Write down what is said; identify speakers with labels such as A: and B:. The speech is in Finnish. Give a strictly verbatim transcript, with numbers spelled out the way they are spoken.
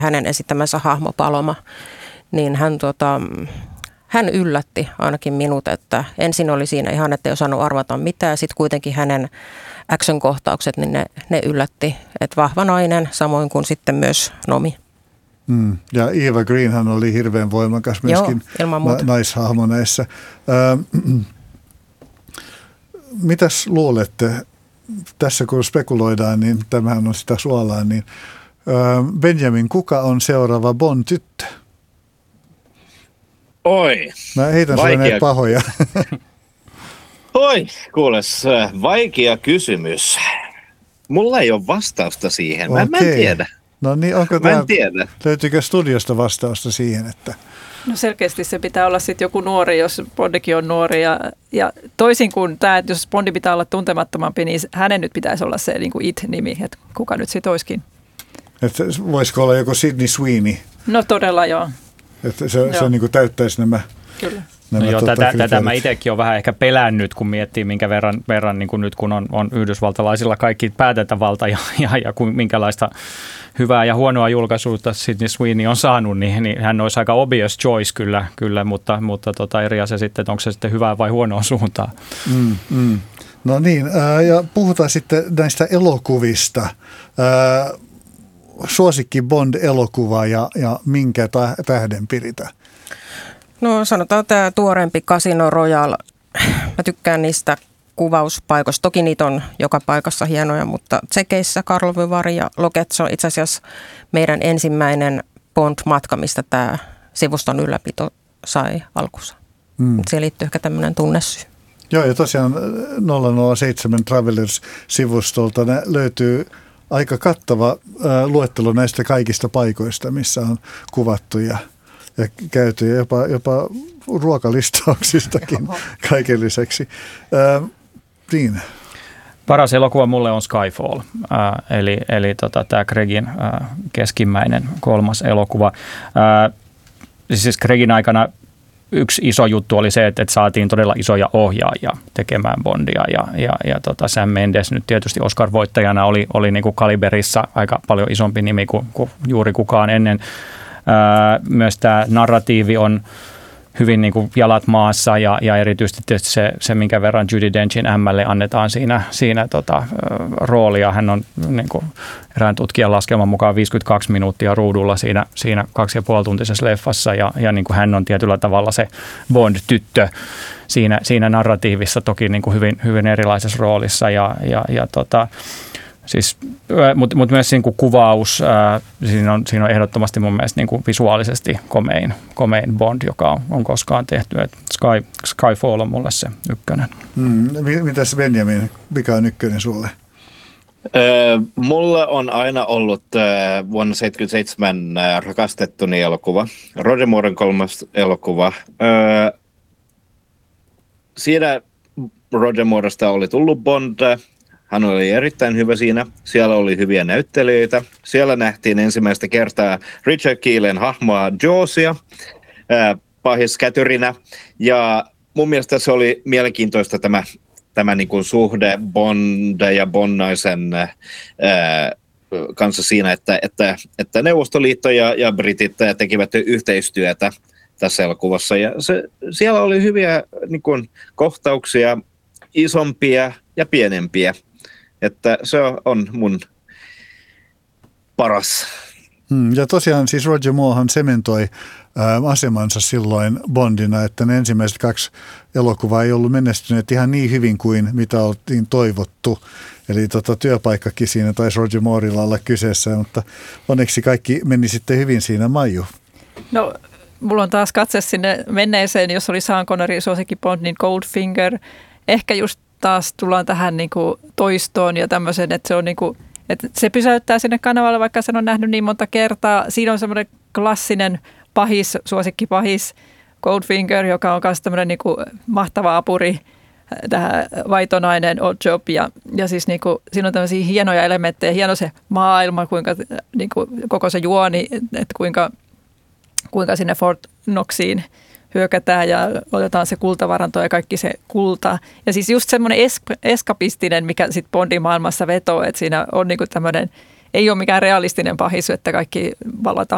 A: hänen esittämänsä hahmo Paloma, niin hän, tota, hän yllätti ainakin minut, että ensin oli siinä ihan, että ei osannut arvata mitään, sitten kuitenkin hänen action-kohtaukset, niin ne, ne yllätti, että vahva nainen, samoin kuin sitten myös Nomi.
B: Mm. Ja Eva Green hän oli hirveän voimakas myöskin
A: Joo,
B: na- naishahmo näissä. Äh, mitäs luulette, tässä kun spekuloidaan, niin tämähän on sitä suolaa, niin äh, Benjamin, kuka on seuraava Bond-tyttö?
C: Oi,
B: Mä heitän sulle näitä pahoja.
C: Oi, kuules, vaikea kysymys. Mulla ei ole vastausta siihen. Mä, mä en tiedä.
B: No niin, onko
C: mä
B: tämä,
C: en tiedä.
B: Löytyykö studiosta vastausta siihen, että...
D: No selkeästi se pitää olla sitten joku nuori, jos Bondikin on nuori. Ja, ja toisin kuin tämä, että jos Bondi pitää olla tuntemattomampi, niin hänen nyt pitäisi olla se niin kuin It-nimi, että kuka nyt sitten olisikin.
B: Että voisiko olla joku Sydney Sweeney?
D: No todella joo.
B: Että se, se niin kuin täyttäisi nämä...
D: Kyllä.
B: Nämä
E: no joo,
B: tota,
E: tätä, tätä mä itsekin olen vähän ehkä pelännyt, kun miettii, minkä verran, verran niin kuin nyt kun on, on yhdysvaltalaisilla kaikki päätäntävalta ja, ja, ja kuin, minkälaista hyvää ja huonoa julkaisuutta Sydney Sweeney on saanut, niin, niin hän olisi aika obvious choice kyllä, kyllä mutta, mutta tota eri asia sitten, että onko se sitten hyvää vai huonoa suuntaa.
B: Mm, mm. No niin, äh, ja puhutaan sitten näistä elokuvista. Äh, suosikki Bond-elokuva ja, ja minkä tähden piritä?
A: No sanotaan tämä tuoreempi Casino Royale. Mä tykkään niistä kuvauspaikoista. Toki niitä on joka paikassa hienoja, mutta Tsekeissä Karlovy Vary ja Loketso itse asiassa meidän ensimmäinen Bond-matka, mistä tämä sivuston ylläpito sai alkunsa. Mm. Siihen liittyy ehkä tämmöinen tunnesyy.
B: Joo, ja tosiaan nolla nolla seitsemän Travelers-sivustolta löytyy aika kattava äh, luettelo näistä kaikista paikoista, missä on kuvattu ja ja käyty ja jopa, jopa ruokalistauksistakin kaiken lisäksi. Äh, niin.
E: Paras elokuva mulle on Skyfall, äh, eli, eli tota, tämä Craigin äh, keskimmäinen kolmas elokuva. Äh, siis Craigin aikana yksi iso juttu oli se, että, että saatiin todella isoja ohjaajia tekemään Bondia ja, ja, ja tota Sam Mendes nyt tietysti Oscar-voittajana oli, oli niin kuin kaliberissa aika paljon isompi nimi kuin, kuin juuri kukaan ennen. Myös tämä narratiivi on hyvin niin kuin jalat maassa ja, ja erityisesti tietysti se, se, minkä verran Judi Denchin ämmälle annetaan siinä, siinä tota, roolia. Hän on niin kuin erään tutkijan laskelman mukaan viisikymmentäkaksi minuuttia ruudulla siinä, siinä kaksi ja puoli tuntisessa leffassa ja, ja niin kuin hän on tietyllä tavalla se Bond-tyttö siinä, siinä narratiivissa toki niin kuin hyvin, hyvin erilaisessa roolissa ja, ja, ja tota, Siis, mutta mut myös niin kuin kuvaus, ää, siinä, on, siinä on ehdottomasti mun mielestä niin kuin visuaalisesti komein, komein Bond, joka on, on koskaan tehty. Et Sky, Skyfall on mulle se ykkönen.
B: Mm, mitäs Benjamin, mikä on ykkönen sulle?
C: Öö, mulle on aina ollut öö, vuonna seitsemänkymmentäseitsemän öö, rakastettuni elokuva, Roger Mooren kolmas elokuva. Öö, siinä Roger Mooresta oli tullut Bond. Hän oli erittäin hyvä siinä. Siellä oli hyviä näyttelijöitä. Siellä nähtiin ensimmäistä kertaa Richard Keelen hahmoa Jawsia pahiskätyrinä. Ja mun mielestä se oli mielenkiintoista tämä, tämä niin kuin suhde Bond ja Bonnaisen ää, kanssa siinä, että, että, että Neuvostoliitto ja, ja Britit tekivät yhteistyötä tässä elokuvassa. Ja se, siellä oli hyviä niin kuin, kohtauksia, isompia ja pienempiä. Että se on mun paras.
B: Hmm, ja tosiaan siis Roger Moorehan sementoi ää, asemansa silloin Bondina, että ne ensimmäiset kaksi elokuvaa ei ollut menestyneet ihan niin hyvin kuin mitä oltiin toivottu. Eli tota, työpaikkakin siinä taisi Roger Moorella olla kyseessä, mutta onneksi kaikki meni sitten hyvin siinä, Maiju.
D: No, mulla on taas katse sinne menneeseen, jos oli Sean Connery suosikki Bond, niin Goldfinger. Ehkä just taas tullaan tähän niin kuin toistoon ja tämmöisen, että se on niin kuin, että se pysäyttää sinne kanavalle, vaikka sen on nähnyt niin monta kertaa. Siinä on semmoinen klassinen pahis, suosikki pahis, Goldfinger, joka on myös tämmöinen niin kuin mahtava apuri, tähän vaitonainen Odd Job. Ja, ja siis niin kuin, siinä on tämmöisiä hienoja elementtejä, hieno se maailma, kuinka niin kuin koko se juoni, että kuinka, kuinka sinne Fort Knoxiin hyökätään ja otetaan se kultavaranto ja kaikki se kulta. Ja siis just semmoinen es- eskapistinen, mikä sitten Bondin maailmassa vetoo, että siinä on niinku tämmöinen, ei ole mikään realistinen pahis, että kaikki valataan